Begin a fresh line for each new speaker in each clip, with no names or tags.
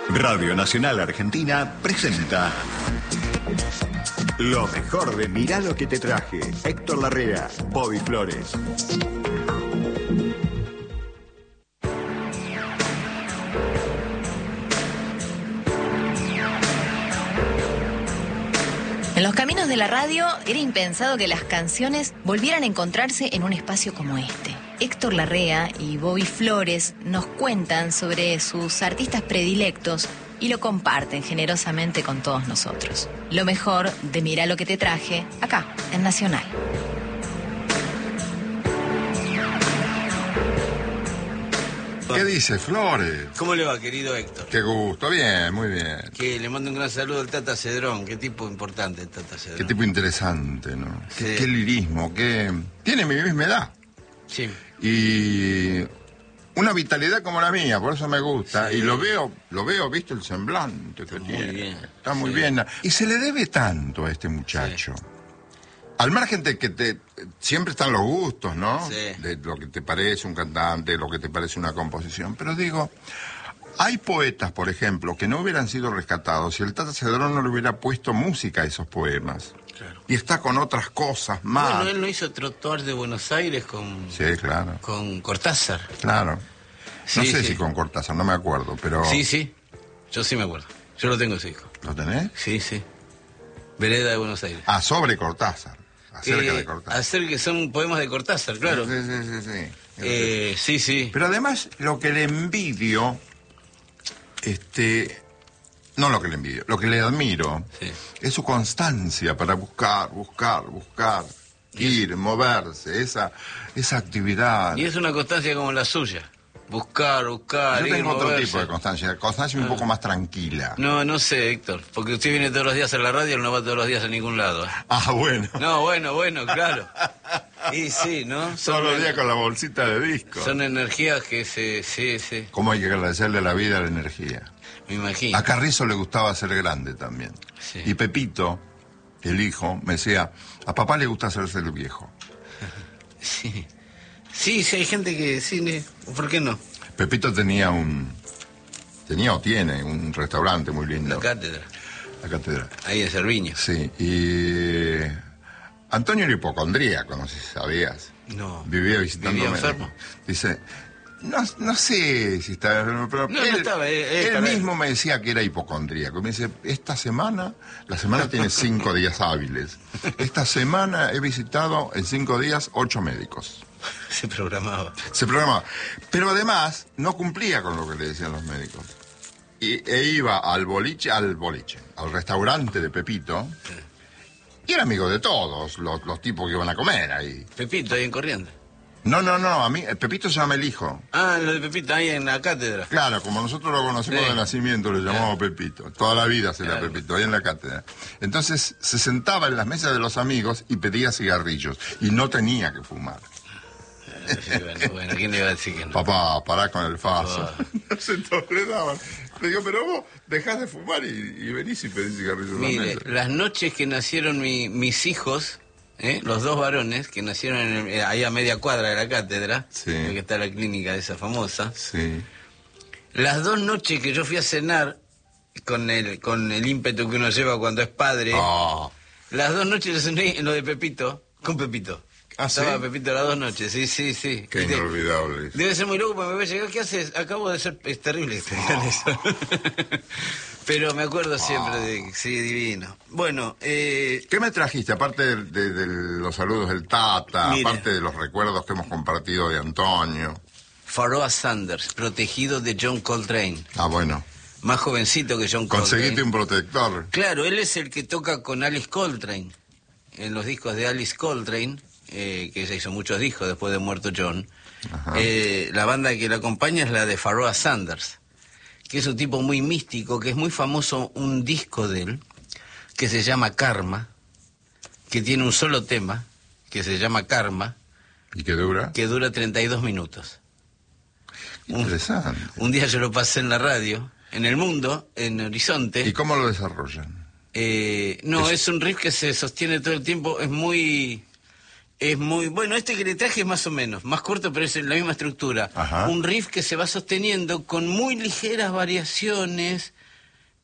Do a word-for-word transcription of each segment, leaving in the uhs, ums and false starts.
Radio Nacional Argentina presenta lo mejor de Mirá lo que te traje. Héctor Larrea, Bobby Flores.
En los caminos de la radio era impensado que las canciones volvieran a encontrarse en un espacio como este. Héctor Larrea y Bobby Flores nos cuentan sobre sus artistas predilectos y lo comparten generosamente con todos nosotros. Lo mejor de Mirá lo que te traje, acá, en Nacional.
¿Qué dice, Flores?
¿Cómo le va, querido Héctor?
Qué gusto, bien, muy bien.
Que le mando un gran saludo al Tata Cedrón. Qué tipo importante el Tata Cedrón.
Qué tipo interesante, ¿no?
Sí.
Qué, qué lirismo, qué... Tiene mi misma edad.
Sí.
Y una vitalidad como la mía, por eso me gusta.
Sí.
Y lo veo, lo veo, ¿viste? El semblante que
Está muy
tiene.
bien.
Está muy
Sí.
bien. Y se le debe tanto a este muchacho.
Sí.
Al margen de que te, siempre están los gustos, ¿no?
Sí.
De lo que te parece un cantante, lo que te parece una composición. Pero digo, hay poetas, por ejemplo, que no hubieran sido rescatados si el Tata Cedrón no le hubiera puesto música a esos poemas.
Claro.
Y está con otras cosas más.
Bueno, él no hizo Trotuar de Buenos Aires con,
Sí, claro,
con Cortázar.
claro. No
Sí,
sé
sí.
si con Cortázar, no me acuerdo, pero...
Sí, sí. Yo sí me acuerdo. Yo lo tengo ese hijo.
¿Lo tenés?
Sí, sí. Vereda de Buenos Aires.
Ah, sobre Cortázar. Acerca
Eh,
de Cortázar.
Hacer que son poemas de Cortázar, claro.
Sí, sí, sí, sí.
Eh, sí, sí.
Pero además, lo que le envidio, este... No lo que le envidio, lo que le admiro
Sí.
es su constancia para buscar, buscar, buscar, ir, moverse, esa, esa actividad.
Y es una constancia como la suya. Buscar, buscar,
Yo
ir,
tengo otro
moverse.
tipo de constancia, constancia un poco más tranquila.
No, no sé, Héctor, porque usted viene todos los días a la radio, él no va todos los días a ningún lado. ¿eh?
Ah, bueno.
No, bueno, bueno, claro. Y sí, ¿no?
Todos los
en-
días con la bolsita de disco.
Son energías que se... Sí, sí,
¿Cómo hay que agradecerle a la vida la energía?
me imagino.
A Carrizo le gustaba ser grande también.
Sí.
Y Pepito, el hijo, me decía, a papá le gusta hacerse el viejo.
Sí. Sí, sí, hay gente que... Sí, ne- ¿por qué no?
Pepito tenía un... Tenía o tiene un restaurante muy lindo.
La cátedra,
La catedral.
ahí en Cerviño.
Sí, y... Antonio era hipocondríaco, no sé si sabías.
No.
Vivía visitando
¿Vivía
médicos.
enfermo?
Dice, no, no sé si estaba enfermo, pero
No, no
él,
estaba, él- él
él
para él.
mismo me decía que era hipocondríaco. Me dice, esta semana, la semana tiene cinco días hábiles. Esta semana he visitado en cinco días ocho médicos.
Se programaba.
Se programaba. Pero además no cumplía con lo que le decían los médicos. Y, e iba al boliche, al boliche, al restaurante de Pepito, y era amigo de todos los, los tipos que iban a comer ahí.
Pepito, ahí en Corrientes.
No, no, no, a mí, eh, Pepito se llama el hijo.
Ah, lo de Pepito, ahí en la cátedra.
Claro, como nosotros lo conocimos
Sí.
de nacimiento, le llamamos Pepito. Toda la vida se
Claro.
la Pepito, ahí en la cátedra. Entonces se sentaba en las mesas de los amigos y pedía cigarrillos. Y no tenía que fumar.
Sí, bueno, bueno, ¿quién le iba a decir que no?
Papá, pará con el faso.
Ah.
No se toleraban. Le digo, pero vos dejás de fumar y, y venís y pedís cigarrillos en la
Mire,
mesa.
las noches que nacieron mi- mis hijos, ¿eh? Los dos varones, que nacieron en el- eh, ahí a media cuadra de la cátedra,
Sí.
que está la clínica esa famosa,
Sí.
las dos noches que yo fui a cenar, con el, con el ímpetu que uno lleva cuando es padre,
Ah,
las dos noches lo cené en lo de Pepito, con Pepito.
¿Ah, sí?
Estaba Pepito las dos noches, sí, sí, sí.
qué
Viste,
inolvidable.
debe ser muy loco porque me ve llegar, ¿qué haces? Acabo de ser... Es terrible que te digan eso. Pero me acuerdo siempre de... Sí, divino. Bueno, eh...
¿Qué me trajiste? Aparte de, de- de los saludos del Tata,
Mire.
aparte de los recuerdos que hemos compartido de Antonio.
Pharoah Sanders, protegido de John Coltrane.
Ah, bueno.
Más jovencito que John Coltrane.
Conseguiste un protector.
Claro, él es el que toca con Alice Coltrane. En los discos de Alice Coltrane, eh, que ella hizo muchos discos después de muerto John.
Ajá.
Eh, la banda que la acompaña es la de Pharoah Sanders, que es un tipo muy místico, que es muy famoso un disco de él, que se llama Karma, que tiene un solo tema, que se llama Karma,
¿Y qué dura?
que dura treinta y dos minutos. Un,
Interesante.
un día yo lo pasé en la radio, en El Mundo, en Horizonte.
¿Y cómo lo desarrollan?
Eh, no,
Es-
es un riff que se sostiene todo el tiempo, es muy... Es muy... Bueno, este que le traje es más o menos, más corto, pero es la misma estructura.
Ajá.
Un riff que se va sosteniendo con muy ligeras variaciones,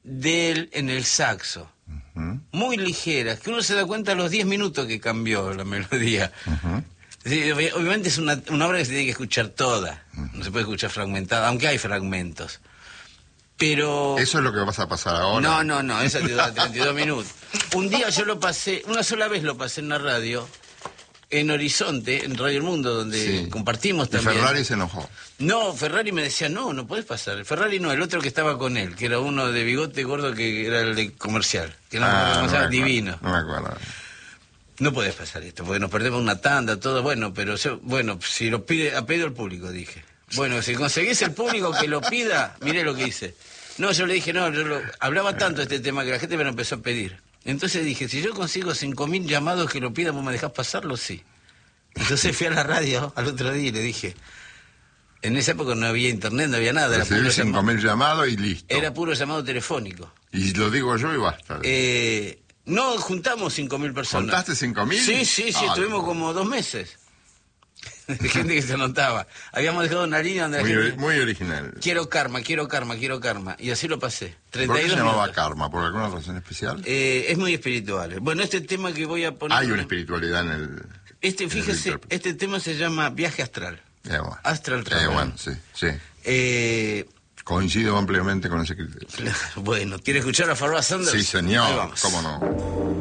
de él en el saxo. Uh-huh. Muy ligeras, que uno se da cuenta a los diez minutos que cambió la melodía. Uh-huh. Sí, obviamente es una, una obra que se tiene que escuchar toda, uh-huh. No se puede escuchar fragmentada, aunque hay fragmentos. Pero...
¿Eso es lo que vas a pasar ahora?
No, no, no, eso te dura treinta y dos minutos. Un día yo lo pasé, una sola vez lo pasé en la radio, en Horizonte, en Radio El Mundo, donde sí. compartimos también.
¿Y Ferrari se enojó?
No, Ferrari me decía, no, no podés pasar. Ferrari no, el otro que estaba con él, que era uno de bigote gordo que era el de comercial, que era
ah,
un
no
divino.
No me acuerdo.
No podés pasar esto, porque nos perdemos una tanda, todo, bueno, pero yo, bueno, si lo pide, a pedido el público, dije. Bueno, si conseguís el público que lo pida, miré lo que hice. No, yo le dije, no, yo lo, hablaba tanto de este tema que la gente me lo empezó a pedir. Entonces dije, si yo consigo cinco mil llamados que lo pidan, ¿vos me dejás pasarlo? Sí. Entonces fui a la radio al otro día y le dije, en esa época no había internet, no había nada.
Recibí cinco mil llamados y listo.
Era puro llamado telefónico.
Y lo digo yo y basta.
Eh, no, juntamos cinco mil personas.
¿Contaste cinco mil?
Sí, sí, sí, ah, estuvimos no. como dos meses. De gente que se anotaba. Habíamos dejado una línea donde la
muy,
gente...
muy original.
Quiero karma, quiero karma, quiero karma. Y así lo pasé.
¿Por qué se llamaba karma? ¿Por alguna razón especial?
Eh, es muy espiritual. Bueno, este tema que voy a poner...
Hay una espiritualidad en el...
Este, fíjese, el este tema se llama Viaje Astral.
Eh, bueno.
Astral Travel.
Eh, bueno, sí, sí.
Eh...
Coincido ampliamente con ese criterio.
Bueno, ¿quiere escuchar a Pharoah Sanders?
Sí, señor. ¿Cómo no?